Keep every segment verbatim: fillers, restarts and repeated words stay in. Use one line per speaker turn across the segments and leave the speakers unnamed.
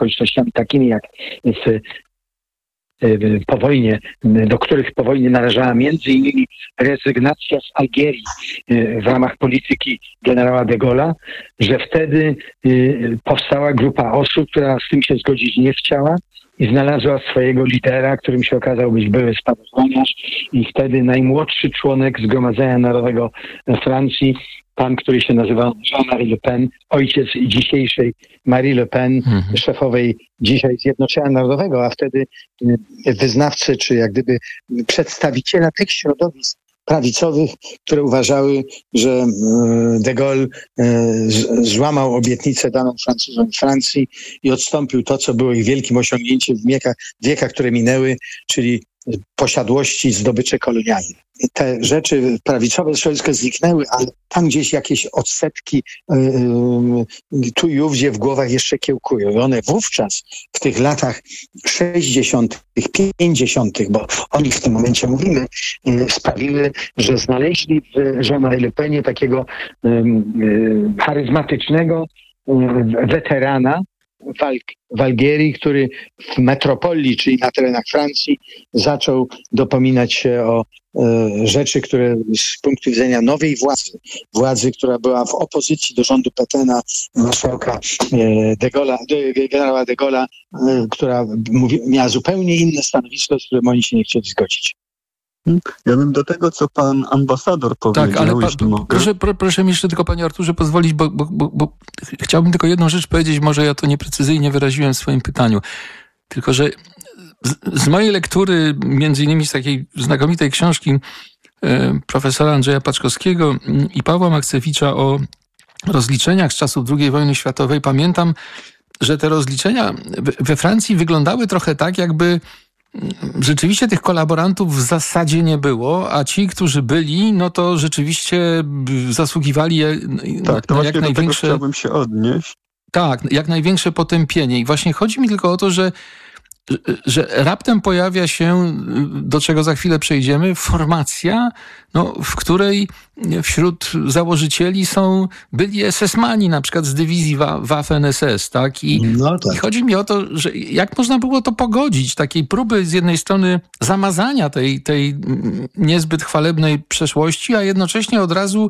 okolicznościami takimi jak w, po wojnie, do których po wojnie należała między innymi rezygnacja z Algierii w ramach polityki generała de Gaulle'a, że wtedy powstała grupa osób, która z tym się zgodzić nie chciała i znalazła swojego lidera, którym się okazał być były sprawozdawca i wtedy najmłodszy członek Zgromadzenia Narodowego Francji, pan, który się nazywał Jean-Marie Le Pen, ojciec dzisiejszej Marie Le Pen, mhm. szefowej dzisiaj Zjednoczenia Narodowego, a wtedy wyznawcy, czy jak gdyby przedstawiciela tych środowisk prawicowych, które uważały, że de Gaulle złamał obietnicę daną Francuzom w Francji i odstąpił to, co było ich wielkim osiągnięciem w wiekach, wiekach które minęły, czyli posiadłości, zdobycze kolonialne. Te rzeczy prawicowe środowiska zniknęły, ale tam gdzieś jakieś odsetki yy, tu i ówdzie w głowach jeszcze kiełkują. I one wówczas, w tych latach sześćdziesiątych, pięćdziesiątych, bo o nich w tym momencie mówimy, yy, sprawiły, że znaleźli w Jean-Marie Le Penie takiego yy, yy, charyzmatycznego yy, weterana, w Algierii, który w metropolii, czyli na terenach Francji, zaczął dopominać się o e, rzeczy, które z punktu widzenia nowej władzy, władzy, która była w opozycji do rządu Pétaina, marszałka e, de Gaulle'a, de, generała de Gaulle'a, e, która mówi, miała zupełnie inne stanowisko, z którym oni się nie chcieli zgodzić.
Ja bym do tego, co pan ambasador powiedział,
tak, ale pa,
jeśli mogę.
Proszę, pro, proszę mi jeszcze tylko, panie Arturze, pozwolić, bo, bo, bo, bo chciałbym tylko jedną rzecz powiedzieć, może ja to nieprecyzyjnie wyraziłem w swoim pytaniu. Tylko, że z, z mojej lektury, między innymi z takiej znakomitej książki e, profesora Andrzeja Paczkowskiego i Pawła Maksewicza o rozliczeniach z czasów drugiej wojny światowej, pamiętam, że te rozliczenia we Francji wyglądały trochę tak, jakby rzeczywiście tych kolaborantów w zasadzie nie było, a ci, którzy byli, no to rzeczywiście zasługiwali
tak, to
na
właśnie
jak
do
największe...
tego chciałbym się odnieść.
Tak, jak największe potępienie. I właśnie chodzi mi tylko o to, że że raptem pojawia się, do czego za chwilę przejdziemy, formacja, no, w której wśród założycieli są byli es esmani, na przykład z dywizji Waffen es es, tak? I, no tak. I chodzi mi o to, że jak można było to pogodzić, takiej próby z jednej strony zamazania tej, tej niezbyt chwalebnej przeszłości, a jednocześnie od razu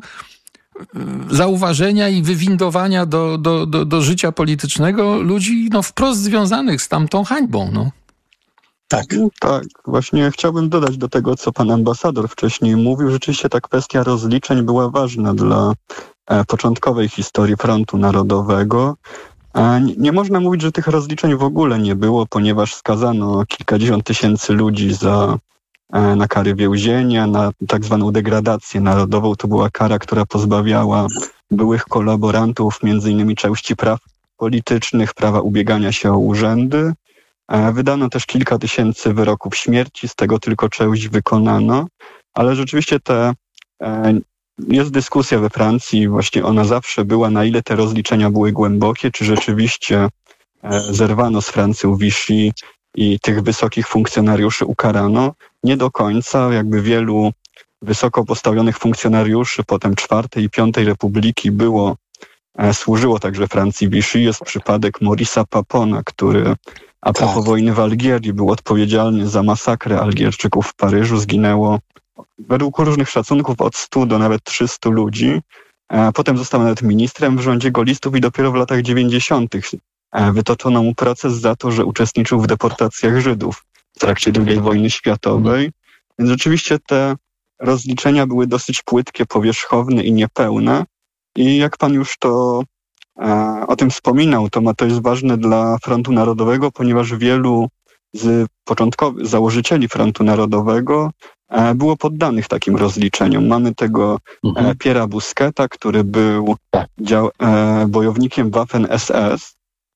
zauważenia i wywindowania do, do, do, do życia politycznego ludzi no, wprost związanych z tamtą hańbą. No.
Tak, tak. Właśnie chciałbym dodać do tego, co pan ambasador wcześniej mówił. Rzeczywiście ta kwestia rozliczeń była ważna dla e, początkowej historii Frontu Narodowego. E, nie, nie można mówić, że tych rozliczeń w ogóle nie było, ponieważ skazano kilkadziesiąt tysięcy ludzi za na kary więzienia, na tak zwaną degradację narodową. To była kara, która pozbawiała byłych kolaborantów między innymi części praw politycznych, prawa ubiegania się o urzędy. Wydano też kilka tysięcy wyroków śmierci, z tego tylko część wykonano, ale rzeczywiście te, jest dyskusja we Francji, właśnie ona zawsze była, na ile te rozliczenia były głębokie, czy rzeczywiście zerwano z Francją Vichy i tych wysokich funkcjonariuszy ukarano. Nie do końca, jakby wielu wysoko postawionych funkcjonariuszy potem czwartej i piątej Republiki było, e, służyło także Francji Vichy. Jest przypadek Maurice'a Papona, który a propos tak. wojny w Algierii był odpowiedzialny za masakrę Algierczyków w Paryżu. Zginęło według różnych szacunków od stu do nawet trzystu ludzi. E, potem został nawet ministrem w rządzie gaullistów i dopiero w latach dziewięćdziesiątych e, wytoczono mu proces za to, że uczestniczył w deportacjach Żydów w trakcie drugiej wojny światowej. Więc rzeczywiście te rozliczenia były dosyć płytkie, powierzchowne i niepełne. I jak pan już to e, o tym wspominał, to, ma, to jest ważne dla Frontu Narodowego, ponieważ wielu z początkowych założycieli Frontu Narodowego e, było poddanych takim rozliczeniom. Mamy tego mhm. e, Pierre'a Busqueta, który był dział, e, bojownikiem Waffen es es,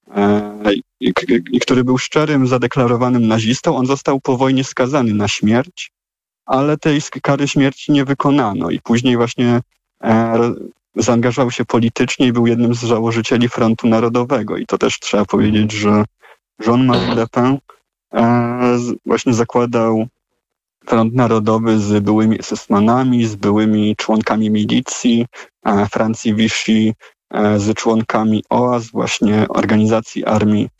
I, i który był szczerym, zadeklarowanym nazistą. On został po wojnie skazany na śmierć, ale tej kary śmierci nie wykonano i później właśnie e, zaangażował się politycznie i był jednym z założycieli Frontu Narodowego. I to też trzeba powiedzieć, że Jean-Marie Le Pen e, właśnie zakładał Front Narodowy z byłymi es esmanami, z byłymi członkami milicji e, Francji Vichy, z członkami o a es, właśnie organizacji armii